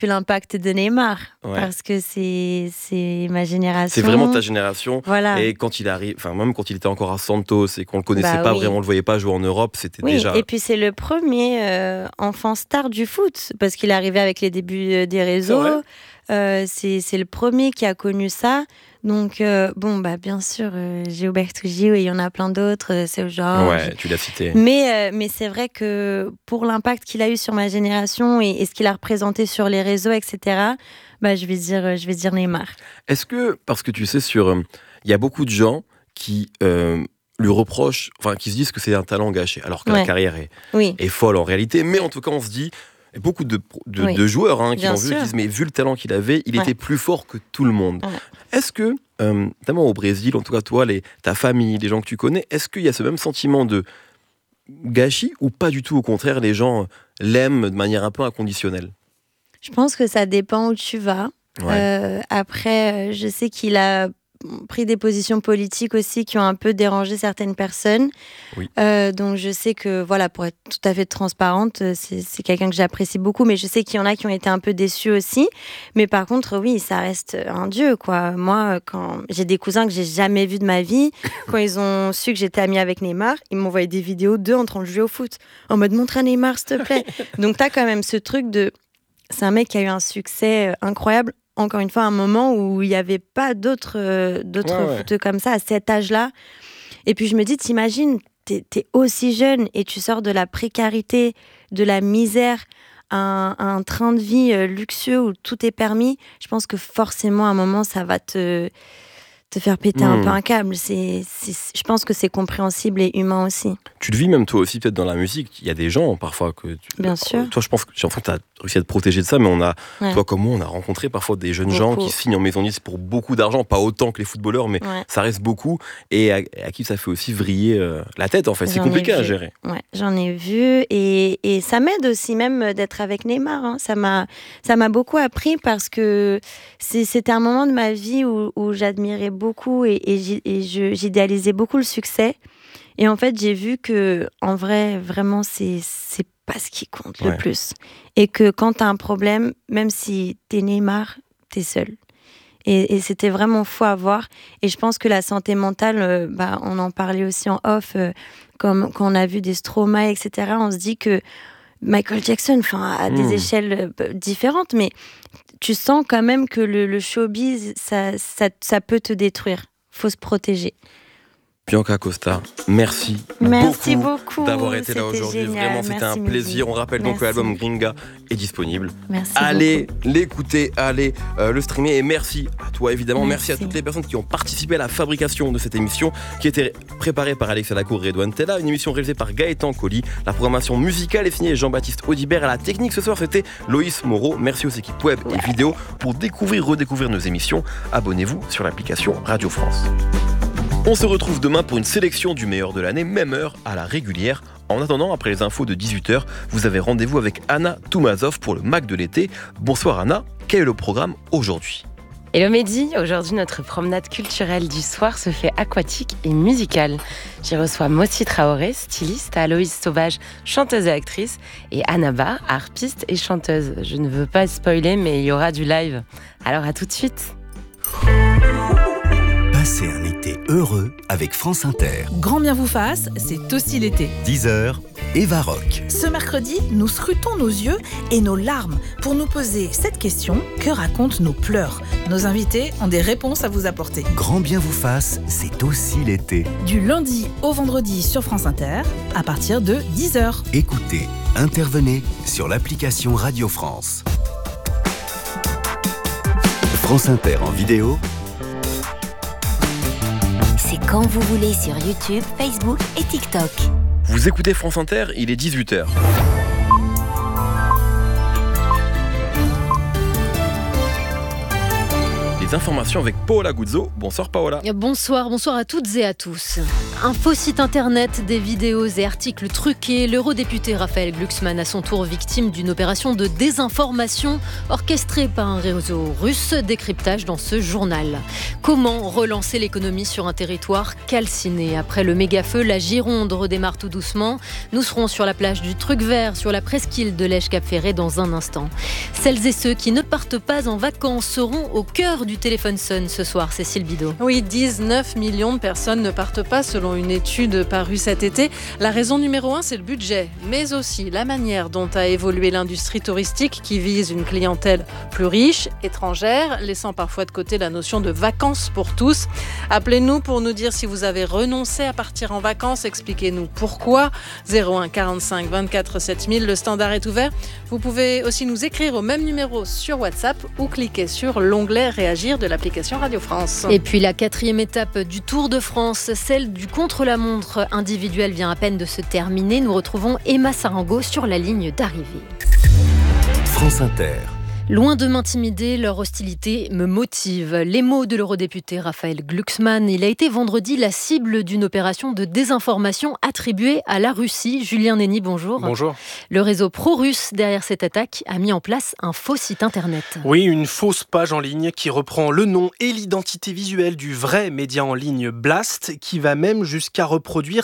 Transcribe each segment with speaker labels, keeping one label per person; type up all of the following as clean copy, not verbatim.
Speaker 1: plus l'impact de Neymar, parce que c'est ma génération.
Speaker 2: C'est vraiment ta génération.
Speaker 1: Voilà.
Speaker 2: Et quand il arrive, enfin même quand il était encore à Santos et qu'on le connaissait pas vraiment, on le voyait pas jouer en Europe, c'était déjà.
Speaker 1: Et puis c'est le premier enfant star du foot, parce qu'il est arrivé avec les débuts des réseaux. C'est le premier qui a connu ça. Donc, bien sûr, Gilberto Gil, et il y en a plein d'autres, c'est genre.
Speaker 2: Ouais, tu l'as cité.
Speaker 1: Mais c'est vrai que pour l'impact qu'il a eu sur ma génération et ce qu'il a représenté sur les réseaux, etc., je vais dire Neymar.
Speaker 2: Est-ce que, parce que tu sais, il y a beaucoup de gens qui lui reprochent, enfin, qui se disent que c'est un talent gâché, alors que la carrière est folle en réalité, mais en tout cas, on se dit. Et beaucoup de joueurs qui l'ont vu disent mais vu le talent qu'il avait, il était plus fort que tout le monde. Est-ce que, notamment au Brésil, en tout cas toi, ta famille, les gens que tu connais, est-ce qu'il y a ce même sentiment de gâchis ou pas du tout? Au contraire, les gens l'aiment de manière un peu inconditionnelle.
Speaker 1: Je pense que ça dépend où tu vas. Après, je sais qu'il a pris des positions politiques aussi qui ont un peu dérangé certaines personnes. Donc je sais que, pour être tout à fait transparente, c'est quelqu'un que j'apprécie beaucoup, mais je sais qu'il y en a qui ont été un peu déçus aussi. Mais par contre, oui, ça reste un dieu, quoi. Moi, quand j'ai des cousins que j'ai jamais vus de ma vie, quand ils ont su que j'étais amie avec Neymar, ils m'envoyaient des vidéos d'eux en train de jouer au foot, en mode montre à Neymar, s'il te plaît. Donc t'as quand même ce truc de... C'est un mec qui a eu un succès incroyable. Encore une fois, un moment où il n'y avait pas d'autres footeux comme ça à cet âge-là. Et puis je me dis, t'imagines, t'es aussi jeune et tu sors de la précarité, de la misère, un train de vie luxueux où tout est permis. Je pense que forcément, à un moment, ça va te faire péter un peu un câble. Je pense que c'est compréhensible et humain aussi.
Speaker 2: Tu le vis même toi aussi peut-être dans la musique. Il y a des gens parfois que...
Speaker 1: Bien sûr.
Speaker 2: Toi, je pense que j'ai l'impression que tu as réussi à te protéger de ça, mais toi comme moi, on a rencontré parfois des jeunes gens qui signent en maison 10 pour beaucoup d'argent, pas autant que les footballeurs, mais ça reste beaucoup, et à qui ça fait aussi vriller la tête en fait. C'est compliqué à gérer.
Speaker 1: Ouais, j'en ai vu, et ça m'aide aussi même d'être avec Neymar. Ça m'a beaucoup appris parce que c'était un moment de ma vie où j'admirais beaucoup et j'idéalisais beaucoup le succès. Et en fait, j'ai vu que, en vrai, vraiment, c'est pas ce qui compte le plus. Et que quand t'as un problème, même si t'es Neymar, t'es seul. Et c'était vraiment fou à voir. Et je pense que la santé mentale, on en parlait aussi en off, comme quand on a vu des Stromae, etc. On se dit que Michael Jackson, à des échelles différentes, mais tu sens quand même que le showbiz, ça peut te détruire. Faut se protéger.
Speaker 2: Bianca Costa, merci beaucoup d'avoir été là aujourd'hui.
Speaker 1: Génial.
Speaker 2: Vraiment, c'était un plaisir. On rappelle donc que l'album Gringa est disponible.
Speaker 1: Merci
Speaker 2: allez
Speaker 1: beaucoup.
Speaker 2: L'écouter, allez le streamer. Et merci à toi, évidemment. Merci à toutes les personnes qui ont participé à la fabrication de cette émission, qui était préparée par Alexa Lacour et Redouane Tella. Une émission réalisée par Gaëtan Colli. La programmation musicale est signée Jean-Baptiste Audibert. À la technique ce soir, c'était Loïs Moreau. Merci aux équipes web et vidéo. Pour redécouvrir nos émissions, abonnez-vous sur l'application Radio France. On se retrouve demain pour une sélection du meilleur de l'année, même heure à la régulière. En attendant, après les infos de 18h, vous avez rendez-vous avec Anna Toumazov pour le Mac de l'été. Bonsoir Anna, quel est le programme aujourd'hui ?
Speaker 3: Hello Mehdi, aujourd'hui notre promenade culturelle du soir se fait aquatique et musicale. J'y reçois Mossi Traoré, styliste, Aloïse Sauvage, chanteuse et actrice, et Annaba, harpiste et chanteuse. Je ne veux pas spoiler, mais il y aura du live. Alors à tout de suite.
Speaker 4: Passez un été heureux avec France Inter.
Speaker 5: Grand bien vous fasse, c'est aussi l'été.
Speaker 4: 10h, Eva Rock.
Speaker 5: Ce mercredi, nous scrutons nos yeux et nos larmes pour nous poser cette question: que racontent nos pleurs ? Nos invités ont des réponses à vous apporter.
Speaker 4: Grand bien vous fasse, c'est aussi l'été.
Speaker 5: Du lundi au vendredi sur France Inter, à partir de 10h.
Speaker 4: Écoutez, intervenez sur l'application Radio France. France Inter en vidéo.
Speaker 6: C'est quand vous voulez sur YouTube, Facebook et TikTok.
Speaker 2: Vous écoutez France Inter, il est 18h. Les les informations avec Paola Guzzo. Bonsoir Paola.
Speaker 7: Bonsoir à toutes et à tous. Un faux site internet, des vidéos et articles truqués. L'eurodéputé Raphaël Glucksmann à son tour victime d'une opération de désinformation orchestrée par un réseau russe. Décryptage dans ce journal. Comment relancer l'économie sur un territoire calciné? Après le méga-feu, la Gironde redémarre tout doucement. Nous serons sur la plage du Truc Vert, sur la presqu'île de Lège-Cap-Ferré dans un instant. Celles et ceux qui ne partent pas en vacances seront au cœur du téléphone Sun ce soir. Cécile Bidot.
Speaker 8: Oui, 19 millions de personnes ne partent pas selon une étude parue cet été. La raison numéro 1, c'est le budget, mais aussi la manière dont a évolué l'industrie touristique qui vise une clientèle plus riche, étrangère, laissant parfois de côté la notion de vacances pour tous. Appelez-nous pour nous dire si vous avez renoncé à partir en vacances. Expliquez-nous pourquoi. 01 45 24 7000, le standard est ouvert. Vous pouvez aussi nous écrire au même numéro sur WhatsApp ou cliquer sur l'onglet Réagir de l'application Radio France.
Speaker 7: Et puis la 4e étape du Tour de France, celle du contre-la-montre individuel vient à peine de se terminer. Nous retrouvons Emma Sarango sur la ligne d'arrivée.
Speaker 4: France Inter.
Speaker 7: Loin de m'intimider, leur hostilité me motive. Les mots de l'eurodéputé Raphaël Glucksmann. Il a été vendredi la cible d'une opération de désinformation attribuée à la Russie. Julien Nény, bonjour.
Speaker 9: Bonjour.
Speaker 7: Le réseau pro-russe derrière cette attaque a mis en place un faux site internet.
Speaker 9: Oui, une fausse page en ligne qui reprend le nom et l'identité visuelle du vrai média en ligne Blast, qui va même jusqu'à reproduire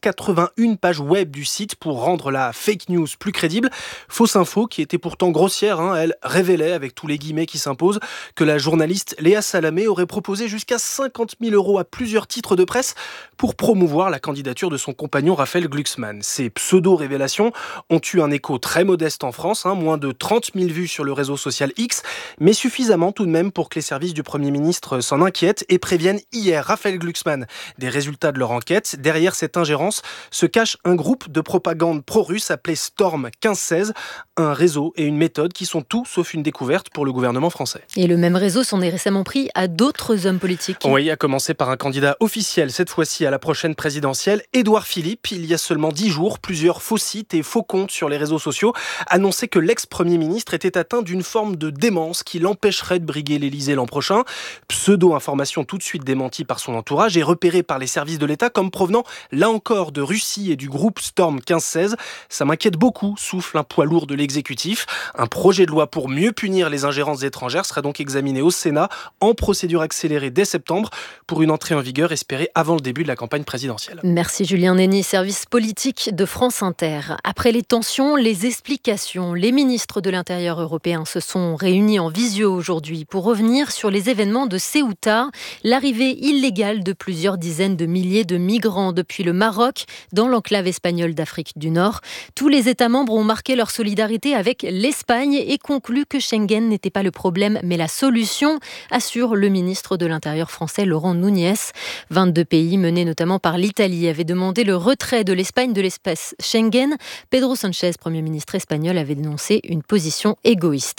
Speaker 9: 181 pages web du site pour rendre la fake news plus crédible. Fausse info qui était pourtant grossière, elle révélait, avec tous les guillemets qui s'imposent, que la journaliste Léa Salamé aurait proposé jusqu'à 50 000 € à plusieurs titres de presse pour promouvoir la candidature de son compagnon Raphaël Glucksmann. Ces pseudo-révélations ont eu un écho très modeste en France, moins de 30 000 vues sur le réseau social X, mais suffisamment tout de même pour que les services du Premier ministre s'en inquiètent et préviennent hier Raphaël Glucksmann des résultats de leur enquête. Derrière cette ingérence se cache un groupe de propagande pro-russe appelé Storm 1516, un réseau et une méthode qui sont tout sauf une découverte pour le gouvernement français.
Speaker 7: Et le même réseau s'en est récemment pris à d'autres hommes politiques.
Speaker 9: Oui, à commencer par un candidat officiel, cette fois-ci à la prochaine présidentielle, Édouard Philippe. Il y a seulement 10 jours, plusieurs faux sites et faux comptes sur les réseaux sociaux annonçaient que l'ex-premier ministre était atteint d'une forme de démence qui l'empêcherait de briguer l'Élysée l'an prochain. Pseudo-information tout de suite démentie par son entourage et repérée par les services de l'État comme provenant, là encore, de Russie et du groupe Storm 1516. Ça m'inquiète beaucoup, souffle un poids lourd de l'exécutif. Un projet de loi pour mieux punir les ingérences étrangères sera donc examiné au Sénat en procédure accélérée dès septembre pour une entrée en vigueur espérée avant le début de la campagne présidentielle.
Speaker 7: Merci Julien Nény, service politique de France Inter. Après les tensions, les explications, les ministres de l'Intérieur européens se sont réunis en visio aujourd'hui pour revenir sur les événements de Ceuta, l'arrivée illégale de plusieurs dizaines de milliers de migrants depuis le Maroc dans l'enclave espagnole d'Afrique du Nord. Tous les États membres ont marqué leur solidarité avec l'Espagne et conclu que Schengen n'était pas le problème mais la solution, assure le ministre de l'Intérieur français Laurent Nunez. 22 pays menés notamment par l'Italie avaient demandé le retrait de l'Espagne de l'espace Schengen. Pedro Sánchez, Premier ministre espagnol, avait dénoncé une position égoïste.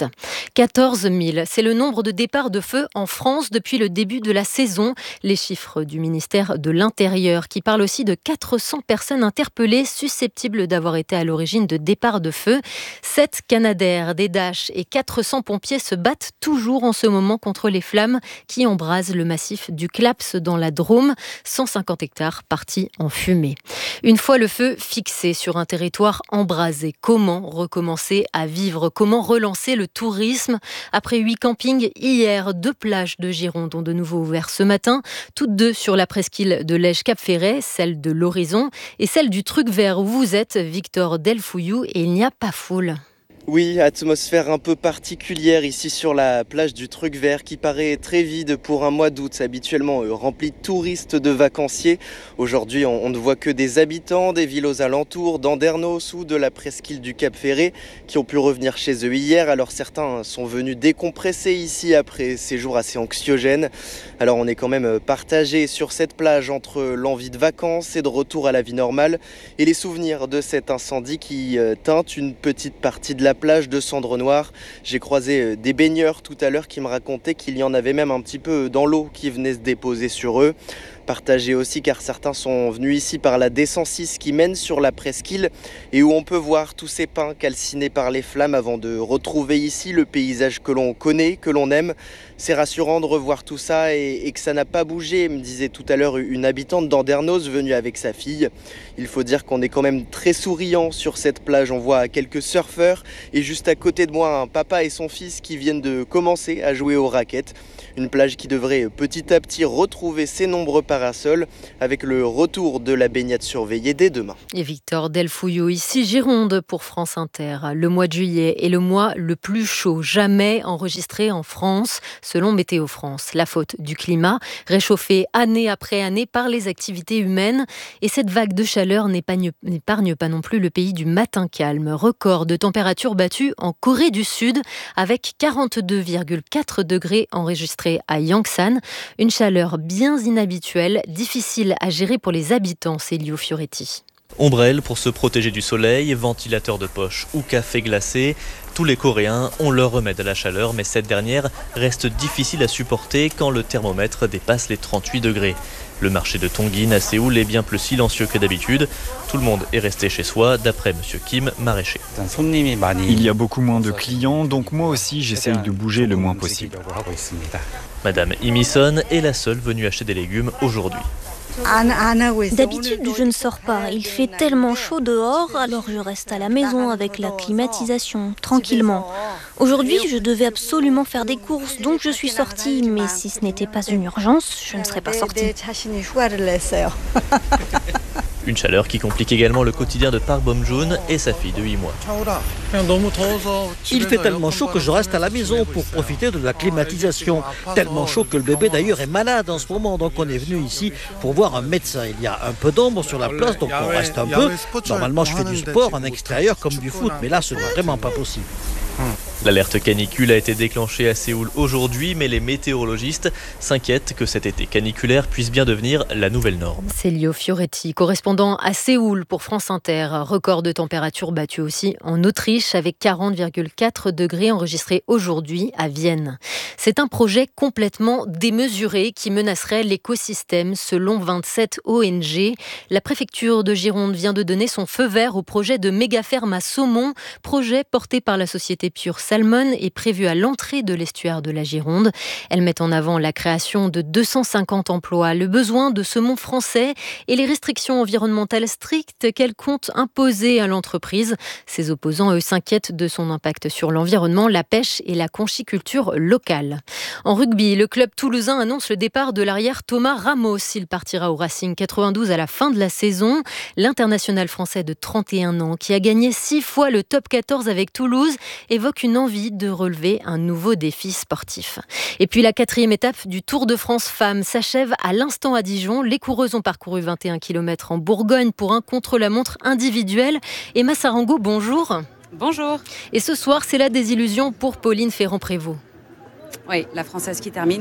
Speaker 7: 14 000, c'est le nombre de départs de feu en France depuis le début de la saison. Les chiffres du ministère de l'Intérieur qui parlent aussi de 400 personnes interpellées susceptibles d'avoir été à l'origine de départs de feu. 7 Canadair, des Dash et 400 pompiers se battent toujours en ce moment contre les flammes qui embrasent le massif du Claps dans la Drôme. 150 hectares partis en fumée. Une fois le feu fixé sur un territoire embrasé, comment recommencer à vivre? Comment relancer le tourisme? Après 8 campings hier, 2 plages de Gironde ont de nouveau ouvert ce matin, toutes 2 sur la presqu'île de Lège-Cap-Ferré, celle de l'Horizon et celle du Truc Vert où vous êtes, Victor Delfouillou, et il n'y a pas foule.
Speaker 10: Oui, atmosphère un peu particulière ici sur la plage du Truc Vert qui paraît très vide pour un mois d'août, habituellement rempli de touristes, de vacanciers. Aujourd'hui, on ne voit que des habitants des villes aux alentours, d'Andernos ou de la presqu'île du Cap Ferré qui ont pu revenir chez eux hier. Alors certains sont venus décompresser ici après ces jours assez anxiogènes. Alors on est quand même partagé sur cette plage entre l'envie de vacances et de retour à la vie normale et les souvenirs de cet incendie qui teinte une petite partie de la plage de cendres noires. J'ai croisé des baigneurs tout à l'heure qui me racontaient qu'il y en avait même un petit peu dans l'eau qui venait se déposer sur eux. partagé aussi car certains sont venus ici par la D106 qui mène sur la presqu'île et où on peut voir tous ces pins calcinés par les flammes avant de retrouver ici le paysage que l'on connaît, que l'on aime. C'est rassurant de revoir tout ça et que ça n'a pas bougé, me disait tout à l'heure une habitante d'Andernos venue avec sa fille. Il faut dire qu'on est quand même très souriant sur cette plage. On voit quelques surfeurs et juste à côté de moi un papa et son fils qui viennent de commencer à jouer aux raquettes. Une plage qui devrait petit à petit retrouver ses nombreux parasols avec le retour de la baignade surveillée dès demain.
Speaker 7: Et Victor Delfouillou, ici Gironde pour France Inter. Le mois de juillet est le mois le plus chaud jamais enregistré en France, selon Météo France. La faute du climat, réchauffé année après année par les activités humaines. Et cette vague de chaleur n'épargne pas non plus le pays du matin calme. Record de température battue en Corée du Sud avec 42,4 degrés enregistrés à Yangsan. Une chaleur bien inhabituelle, difficile à gérer pour les habitants, Célio Fioretti.
Speaker 11: Ombrelle pour se protéger du soleil, ventilateur de poche ou café glacé. Tous les Coréens ont leur remède à la chaleur, mais cette dernière reste difficile à supporter quand le thermomètre dépasse les 38 degrés. Le marché de Tongin à Séoul est bien plus silencieux que d'habitude. Tout le monde est resté chez soi, d'après M. Kim, maraîcher.
Speaker 12: Il y a beaucoup moins de clients, donc moi aussi j'essaye de bouger le moins possible.
Speaker 11: Madame Imison est la seule venue acheter des légumes aujourd'hui.
Speaker 13: D'habitude, je ne sors pas. Il fait tellement chaud dehors, alors je reste à la maison avec la climatisation, tranquillement. Aujourd'hui, je devais absolument faire des courses, donc je suis sortie. Mais si ce n'était pas une urgence, je ne serais pas sortie.
Speaker 11: Une chaleur qui complique également le quotidien de Park Bom-joon et sa fille de 8 mois.
Speaker 14: Il fait tellement chaud que je reste à la maison pour profiter de la climatisation. Tellement chaud que le bébé d'ailleurs est malade en ce moment, donc on est venu ici pour voir un médecin. Il y a un peu d'ombre sur la place, donc on reste un peu. Normalement je fais du sport en extérieur comme du foot, mais là ce n'est vraiment pas possible.
Speaker 11: L'alerte canicule a été déclenchée à Séoul aujourd'hui, mais les météorologistes s'inquiètent que cet été caniculaire puisse bien devenir la nouvelle norme.
Speaker 7: Célio Fioretti, correspondant à Séoul pour France Inter. Record de température battu aussi en Autriche avec 40,4 degrés enregistrés aujourd'hui à Vienne. C'est un projet complètement démesuré qui menacerait l'écosystème selon 27 ONG. La préfecture de Gironde vient de donner son feu vert au projet de méga-ferme à saumon, projet porté par la société Pure Salmon est prévue à l'entrée de l'estuaire de la Gironde. Elle met en avant la création de 250 emplois, le besoin de saumon français et les restrictions environnementales strictes qu'elle compte imposer à l'entreprise. Ses opposants, eux, s'inquiètent de son impact sur l'environnement, la pêche et la conchiculture locale. En rugby, le club toulousain annonce le départ de l'arrière Thomas Ramos. Il partira au Racing 92 à la fin de la saison. L'international français de 31 ans, qui a gagné 6 fois le top 14 avec Toulouse, évoque une envie de relever un nouveau défi sportif. Et puis la 4e étape du Tour de France Femmes s'achève à l'instant à Dijon. Les coureuses ont parcouru 21 km en Bourgogne pour un contre-la-montre individuel. Emma Sarango, bonjour.
Speaker 15: Bonjour.
Speaker 7: Et ce soir, c'est la désillusion pour Pauline Ferrand-Prévot.
Speaker 15: Oui, la Française qui termine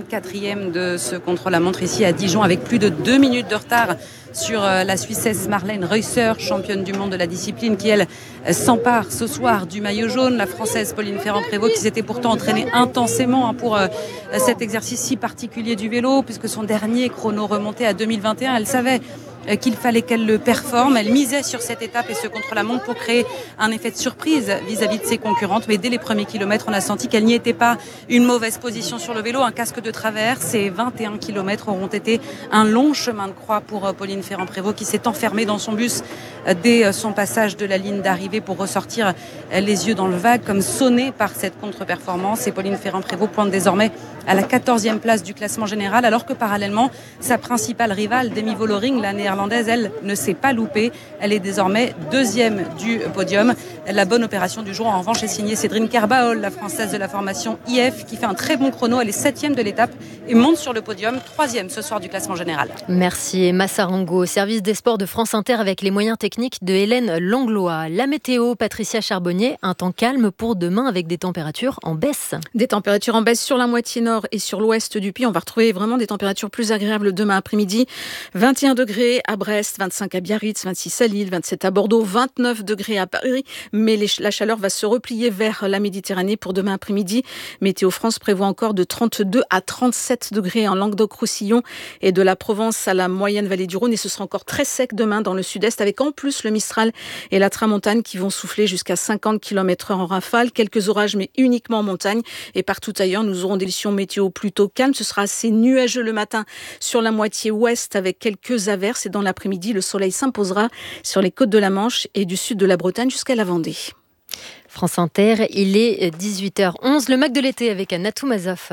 Speaker 15: 34e de ce contre-la-montre ici à Dijon avec plus de 2 minutes de retard sur la Suissesse Marlène Reusser, championne du monde de la discipline, qui elle s'empare ce soir du maillot jaune. La Française Pauline Ferrand-Prévot qui s'était pourtant entraînée intensément pour cet exercice si particulier du vélo, puisque son dernier chrono remontait à 2021. Elle savait qu'il fallait qu'elle le performe. Elle misait sur cette étape et ce contre-la-montre pour créer un effet de surprise vis-à-vis de ses concurrentes. Mais dès les premiers kilomètres, on a senti qu'elle n'y était pas. Une mauvaise position sur le vélo, un casque de travers. Ces 21 kilomètres auront été un long chemin de croix pour Pauline Ferrand-Prévot qui s'est enfermée dans son bus dès son passage de la ligne d'arrivée pour ressortir les yeux dans le vague, comme sonnée par cette contre-performance. Et Pauline Ferrand-Prévot pointe désormais à la 14e place du classement général, alors que parallèlement, sa principale rivale, Demi Vollering, la néerlandaise, elle ne s'est pas loupée. Elle est désormais 2e du podium. La bonne opération du jour, en revanche, est signée Cédrine Kerbaol, la Française de la formation IF, qui fait un très bon chrono. Elle est 7e de l'étape et monte sur le podium, 3e ce soir du classement général.
Speaker 7: Merci Emma Sarango. Service des sports de France Inter avec les moyens techniques de Hélène Langlois. La météo, Patricia Charbonnier, un temps calme pour demain avec des températures en baisse.
Speaker 16: Des températures en baisse sur la moitié nord et sur l'ouest du pays. On va retrouver vraiment des températures plus agréables demain après-midi. 21 degrés à Brest, 25 à Biarritz, 26 à Lille, 27 à Bordeaux, 29 degrés à Paris. Mais la chaleur va se replier vers la Méditerranée pour demain après-midi. Météo France prévoit encore de 32 à 37 degrés en Languedoc-Roussillon et de la Provence à la moyenne vallée du Rhône. Et ce sera encore très sec demain dans le sud-est, avec en plus le Mistral et la Tramontane qui vont souffler jusqu'à 50 km/h en rafale. Quelques orages, mais uniquement en montagne. Et partout ailleurs, nous aurons des conditions météo plutôt calmes. Ce sera assez nuageux le matin sur la moitié ouest avec quelques averses. Et dans l'après-midi, le soleil s'imposera sur les côtes de la Manche et du sud de la Bretagne jusqu'à la Vendée.
Speaker 7: France Inter, il est 18h11. Le Mac de l'été avec Anatou Mazaf.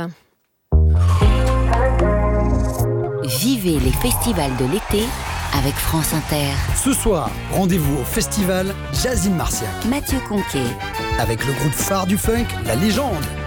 Speaker 6: Vivez les festivals de l'été avec France Inter.
Speaker 17: Ce soir, rendez-vous au festival Jazz in Marciac.
Speaker 6: Mathieu Conquet.
Speaker 17: Avec le groupe phare du funk, La Légende.